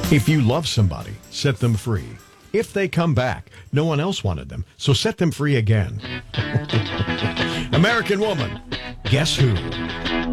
If you love somebody, set them free. If they come back, no one else wanted them, so set them free again. American Woman, guess who?